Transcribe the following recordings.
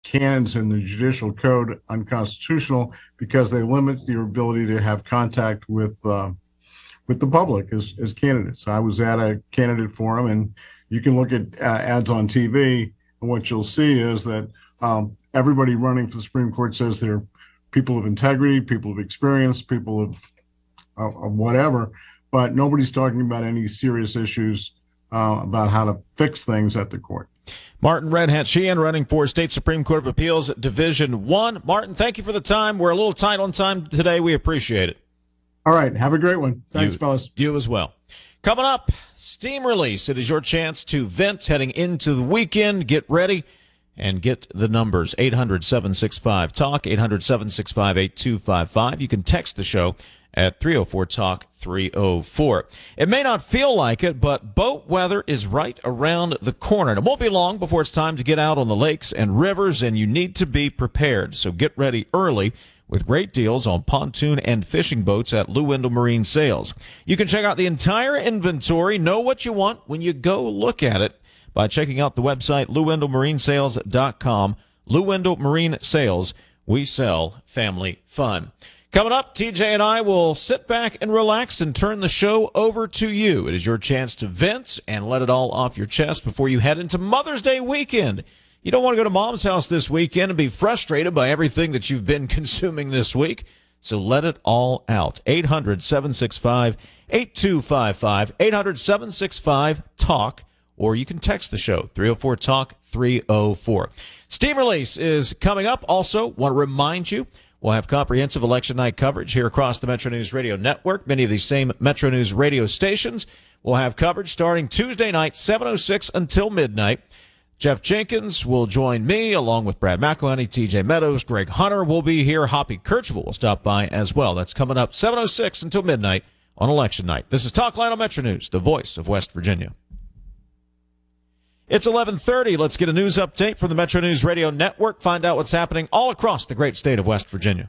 canons in the judicial code unconstitutional because they limit your ability to have contact with the public as candidates. I was at a candidate forum, and you can look at ads on TV, and what you'll see is that everybody running for the Supreme Court says they're people of integrity, people of experience, people of whatever, but nobody's talking about any serious issues about how to fix things at the court. Martin Red Hat Sheehan running for State Supreme Court of Appeals Division 1. Martin, thank you for the time. We're a little tight on time today. We appreciate it. All right. Have a great one. Thanks, fellas. You as well. Coming up, steam release. It is your chance to vent heading into the weekend. Get ready and get the numbers. 800-765-TALK, 800-765-8255. You can text the show at 304-TALK-304. It may not feel like it, but boat weather is right around the corner. And it won't be long before it's time to get out on the lakes and rivers, and you need to be prepared. So get ready early with great deals on pontoon and fishing boats at Lou Wendell Marine Sales. You can check out the entire inventory, know what you want when you go look at it by checking out the website LouWendellMarineSales.com. Lou Wendell Marine Sales, we sell family fun. Coming up, TJ and I will sit back and relax and turn the show over to you. It is your chance to vent and let it all off your chest before you head into Mother's Day weekend. You don't want to go to Mom's house this weekend and be frustrated by everything that you've been consuming this week, so let it all out. 800-765-8255, 800-765-TALK, or you can text the show, 304-TALK-304. Steam release is coming up. Also, want to remind you, we'll have comprehensive election night coverage here across the Metro News Radio Network. Many of these same Metro News radio stations will have coverage starting Tuesday night, 7:06 until midnight. Jeff Jenkins will join me, along with Brad McElhenney, TJ Meadows, Greg Hunter will be here. Hoppy Kercheval will stop by as well. That's coming up 7:06 until midnight on election night. This is Talk Line on Metro News, the voice of West Virginia. It's 11:30. Let's get a news update from the Metro News Radio Network. Find out what's happening all across the great state of West Virginia.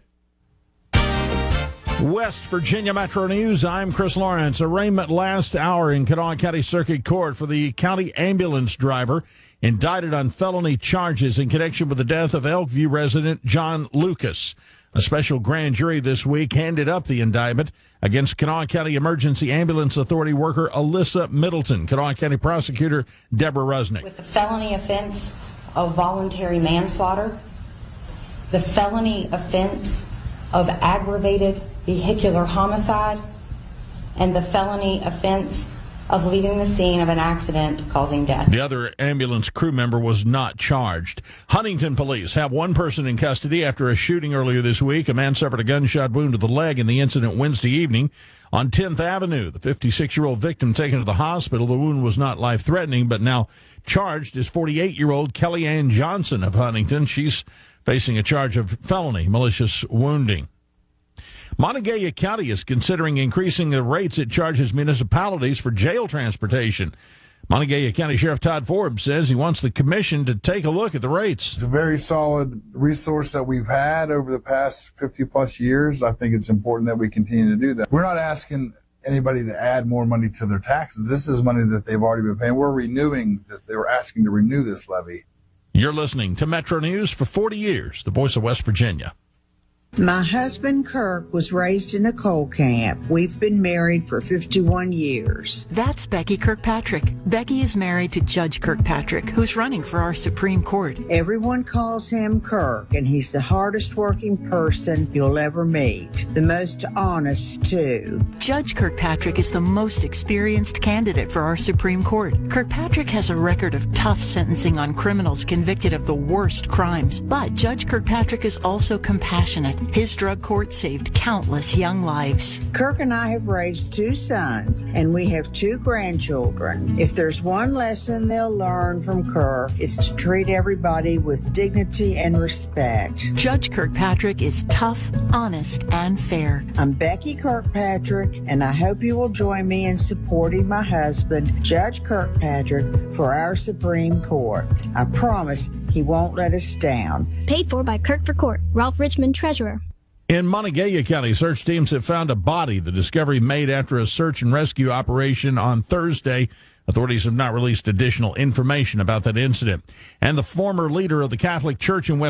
West Virginia Metro News. I'm Chris Lawrence. Arraignment last hour in Kanawha County Circuit Court for the county ambulance driver indicted on felony charges in connection with the death of Elkview resident John Lucas. A special grand jury this week handed up the indictment against Kanawha County Emergency Ambulance Authority worker Alyssa Middleton. Kanawha County Prosecutor Deborah Rusnick. With the felony offense of voluntary manslaughter, the felony offense of aggravated vehicular homicide, and the felony offense of leaving the scene of an accident causing death. The other ambulance crew member was not charged. Huntington police have one person in custody after a shooting earlier this week. A man suffered a gunshot wound to the leg in the incident Wednesday evening on 10th Avenue. The 56-year-old victim taken to the hospital. The wound was not life-threatening, but now charged is 48-year-old Kellyanne Johnson of Huntington. She's facing a charge of felony malicious wounding. Montague County is considering increasing the rates it charges municipalities for jail transportation. Montague County Sheriff Todd Forbes says he wants the commission to take a look at the rates. It's a very solid resource that we've had over the past 50-plus years. I think it's important that we continue to do that. We're not asking anybody to add more money to their taxes. This is money that they've already been paying. We're renewing that. They were asking to renew this levy. You're listening to Metro News for 40 years, the voice of West Virginia. My husband, Kirk, was raised in a coal camp. We've been married for 51 years. That's Becky Kirkpatrick. Becky is married to Judge Kirkpatrick, who's running for our Supreme Court. Everyone calls him Kirk, and he's the hardest working person you'll ever meet. The most honest, too. Judge Kirkpatrick is the most experienced candidate for our Supreme Court. Kirkpatrick has a record of tough sentencing on criminals convicted of the worst crimes. But Judge Kirkpatrick is also compassionate. His drug court saved countless young lives. Kirk and I have raised 2 sons, and we have 2 grandchildren. If there's one lesson they'll learn from Kirk, it's to treat everybody with dignity and respect. Judge Kirkpatrick is tough, honest, and fair. I'm Becky Kirkpatrick, and I hope you will join me in supporting my husband, Judge Kirkpatrick, for our Supreme Court. I promise he won't let us down. Paid for by Kirk for Court, Ralph Richmond, Treasurer. In Montague County, search teams have found a body. The discovery made after a search and rescue operation on Thursday. Authorities have not released additional information about that incident. And the former leader of the Catholic Church in West